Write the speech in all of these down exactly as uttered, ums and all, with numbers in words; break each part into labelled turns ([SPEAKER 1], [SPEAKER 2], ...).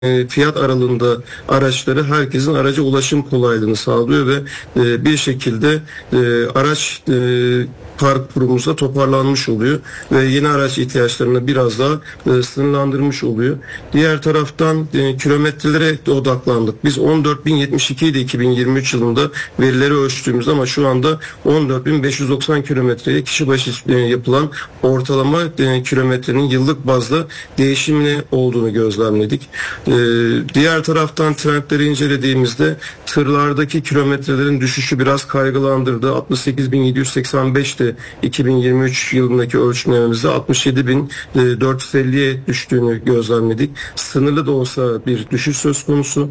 [SPEAKER 1] e, fiyat aralığında araçları herkesin araca ulaşım kolaylığını sağlıyor ve e, bir şekilde e, araç e, park kurumumuzda toparlanmış oluyor ve yeni araç ihtiyaçlarını biraz daha e, sınırlandırmış oluyor. Diğer taraftan e, kilometrelere odaklandık. Biz on dört bin yetmiş iki idi iki bin yirmi üç yılında verileri ölçtüğümüz, ama şu anda on dört bin beş yüz doksan kilometreye kişi başı e, yapılan ortalama e, kilometrenin yıllık bazda değişimli olduğunu gözlemledik. E, diğer taraftan trendleri incelediğimizde tırlardaki kilometrelerin düşüşü biraz kaygılandırdı. altmış sekiz bin yedi yüz seksen beşti iki bin yirmi üç yılındaki ölçümlerimizde altmış yedi bin dört yüz elliye düştüğünü gözlemledik. Sınırlı da olsa bir düşüş söz konusu.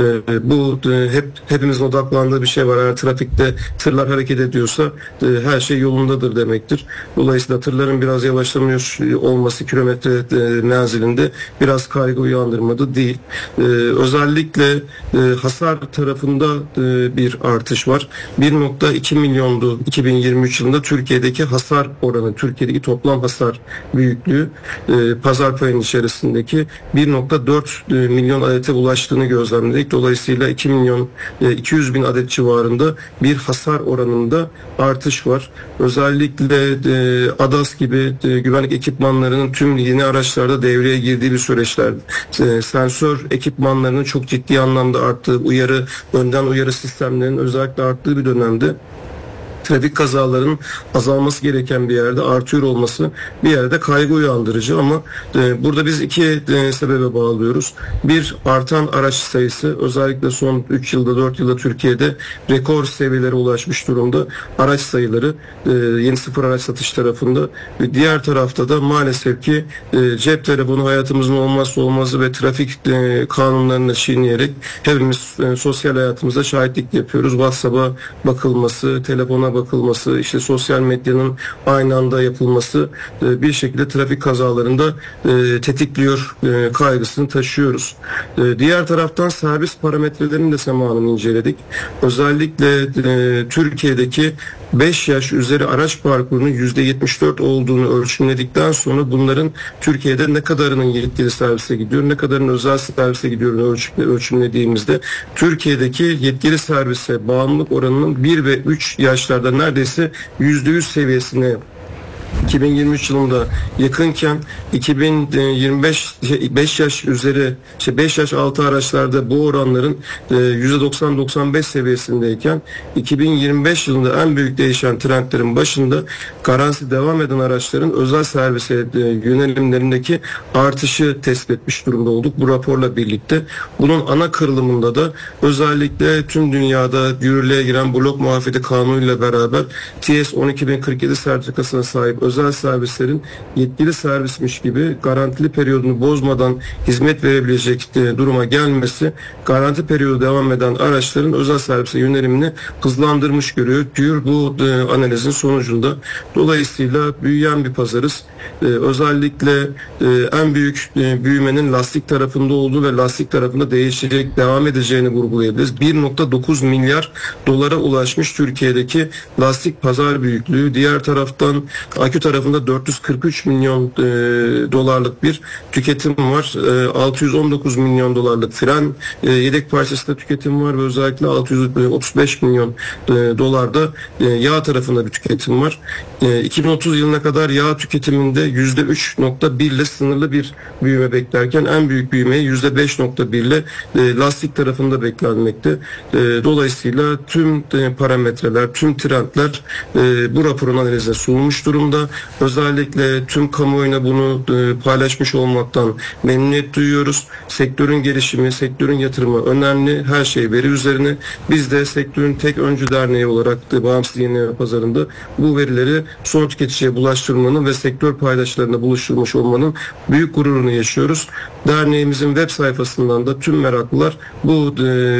[SPEAKER 1] Bu hep hepimizin odaklandığı bir şey var. Eğer trafikte tırlar hareket ediyorsa her şey yolundadır demektir. Dolayısıyla tırların biraz yavaşlamıyor olması kilometre menzilinde biraz kaygı uyandırmadı değil. Özellikle hasar tarafında bir artış var. bir nokta iki milyondu iki bin yirmi üç yılında Türkiye'deki hasar oranı, Türkiye'deki toplam hasar büyüklüğü pazar payının içerisindeki bir nokta dört milyon adete ulaştığını gözlemledik. Dolayısıyla iki milyon iki yüz bin adet civarında bir hasar oranında artış var. Özellikle A D A S gibi güvenlik ekipmanlarının tüm yeni araçlarda devreye girdiği bir süreçler, sensör ekipmanlarının çok ciddi anlamda arttığı, uyarı, önden uyarı sistemlerinin özellikle arttığı bir dönemde trafik kazalarının azalması gereken bir yerde artıyor olması bir yerde kaygı uyandırıcı, ama e, burada biz iki e, sebebe bağlıyoruz. Bir, artan araç sayısı, özellikle son üç yılda dört yılda Türkiye'de rekor seviyelere ulaşmış durumda araç sayıları e, yeni sıfır araç satış tarafında, ve diğer tarafta da maalesef ki e, cep telefonu hayatımızın olmazsa olmazı ve trafik e, kanunlarını çiğneyerek hepimiz e, sosyal hayatımızda şahitlik yapıyoruz. WhatsApp'a bakılması, telefona bakılması, işte sosyal medyanın aynı anda yapılması e, bir şekilde trafik kazalarında e, tetikliyor e, kaygısını taşıyoruz. E, diğer taraftan servis parametrelerini de zamanını inceledik. Özellikle e, Türkiye'deki beş yaş üzeri araç parkurunun yüzde yetmiş dört olduğunu ölçümledikten sonra bunların Türkiye'de ne kadarının yetkili servise gidiyor, ne kadarının özel servise gidiyor ölçümlediğimizde Türkiye'deki yetkili servise bağımlılık oranının bir ve üç yaşlarda neredeyse yüzde yüz seviyesine iki bin yirmi üç yılında yakınken, iki bin yirmi beş beş yaş üzeri, işte beş yaş altı araçlarda bu oranların yüzde doksan doksan beş seviyesindeyken, iki bin yirmi beş yılında en büyük değişen trendlerin başında garantisi devam eden araçların özel servise yönelimlerindeki artışı tespit etmiş durumda olduk bu raporla birlikte. Bunun ana kırılımında da özellikle tüm dünyada yürürlüğe giren blok muafiyeti kanunuyla beraber T S on iki bin kırk yedi sertifikasına sahip özel servislerin yetkili servismiş gibi garantili periyodunu bozmadan hizmet verebilecek duruma gelmesi, garanti periyodu devam eden araçların özel servise yönelimini hızlandırmış görüyor diyor bu analizin sonucunda. Dolayısıyla büyüyen bir pazarız. Ee, özellikle e, en büyük e, büyümenin lastik tarafında olduğu ve lastik tarafında değişecek, devam edeceğini vurgulayabiliriz. bir nokta dokuz milyar dolara ulaşmış Türkiye'deki lastik pazar büyüklüğü. Diğer taraftan akü tarafında dört yüz kırk üç milyon e, dolarlık bir tüketim var. E, altı yüz on dokuz milyon dolarlık fren e, yedek parçasında tüketim var ve özellikle altı yüz otuz beş milyon e, dolarda e, yağ tarafında bir tüketim var. E, iki bin otuz yılına kadar yağ tüketiminde yüzde üç nokta bir ile sınırlı bir büyüme beklerken en büyük büyümeyi yüzde beş nokta bir ile e, lastik tarafında beklenmekte. E, dolayısıyla tüm e, parametreler, tüm trendler e, bu raporun analizine sunulmuş durumda. Özellikle tüm kamuoyuna bunu e, paylaşmış olmaktan memnuniyet duyuyoruz. Sektörün gelişimi, sektörün yatırımı önemli. Her şey veri üzerine. Biz de sektörün tek öncü derneği olarak da Bağımsız Yenileme Pazarı'nda bu verileri son tüketiciye bulaştırmanın ve sektör paydaşlarına buluşturmuş olmanın büyük gururunu yaşıyoruz. Derneğimizin web sayfasından da tüm meraklılar bu e,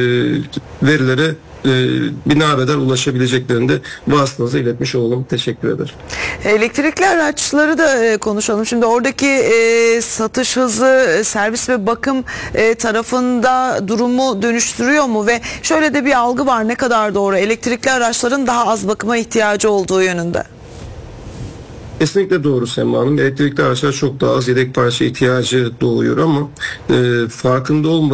[SPEAKER 1] verilere e, binaenaleyh ulaşabileceklerini de vasıtanıza iletmiş olalım. Teşekkür ederim.
[SPEAKER 2] Elektrikli araçları da e, konuşalım. Şimdi oradaki e, satış hızı, servis ve bakım e, tarafında durumu dönüştürüyor mu? Ve şöyle de bir algı var, ne kadar doğru, elektrikli araçların daha az bakıma ihtiyacı olduğu yönünde.
[SPEAKER 1] Kesinlikle doğru Sema Hanım. Elektrikli araçlar çok daha az yedek parça ihtiyacı doğuyor ama e, farkında olmadan